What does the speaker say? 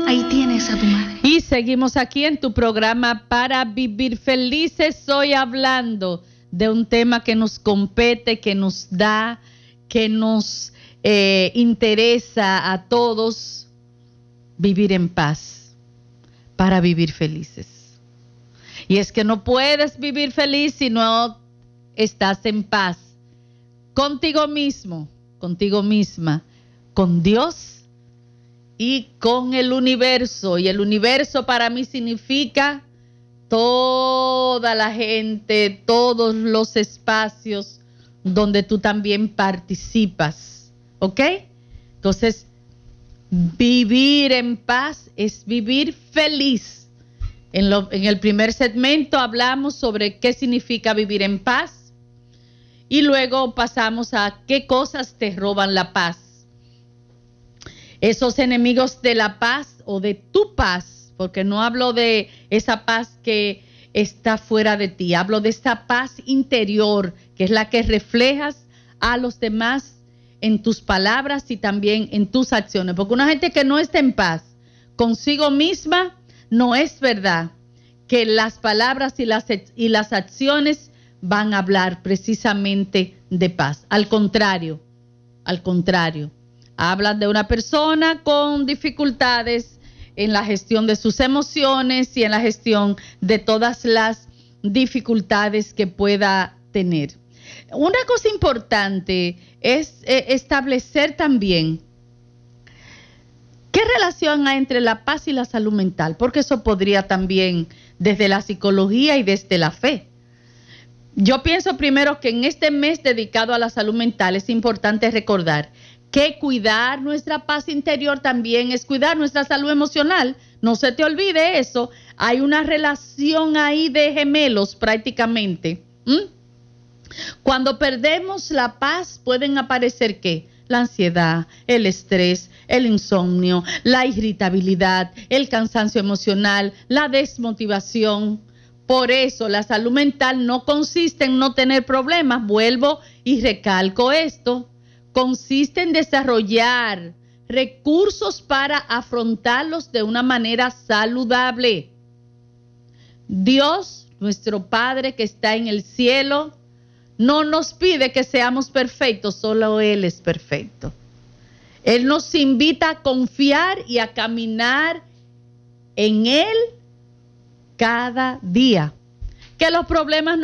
Ahí tienes a tu madre. Y seguimos aquí en tu programa Para Vivir Felices. Hoy hablando de un tema que nos compete, que nos da, que nos interesa a todos: vivir en paz, para vivir felices. Y es que no puedes vivir feliz si no estás en paz contigo mismo, contigo misma, con Dios y con el universo. Y el universo para mí significa toda la gente, todos los espacios donde tú también participas, ¿ok? Entonces, vivir en paz es vivir feliz. En el primer segmento hablamos sobre qué significa vivir en paz y luego pasamos a qué cosas te roban la paz. Esos enemigos de la paz o de tu paz, porque no hablo de esa paz que está fuera de ti, hablo de esa paz interior, que es la que reflejas a los demás en tus palabras y también en tus acciones. Porque una gente que no está en paz consigo misma, no es verdad que las palabras y las acciones van a hablar precisamente de paz. Al contrario, hablan de una persona con dificultades en la gestión de sus emociones y en la gestión de todas las dificultades que pueda tener. Una cosa importante es establecer también qué relación hay entre la paz y la salud mental, porque eso podría también desde la psicología y desde la fe. Yo pienso primero que en este mes dedicado a la salud mental es importante recordar que cuidar nuestra paz interior también es cuidar nuestra salud emocional. No se te olvide eso. Hay una relación ahí de gemelos prácticamente. Cuando perdemos la paz pueden aparecer ¿qué? La ansiedad, el estrés, el insomnio, la irritabilidad, el cansancio emocional, la desmotivación. Por eso la salud mental no consiste en no tener problemas. Vuelvo y recalco esto. Consiste en desarrollar recursos para afrontarlos de una manera saludable. Dios, nuestro Padre que está en el cielo, no nos pide que seamos perfectos, solo Él es perfecto. Él nos invita a confiar y a caminar en Él cada día. Que los problemas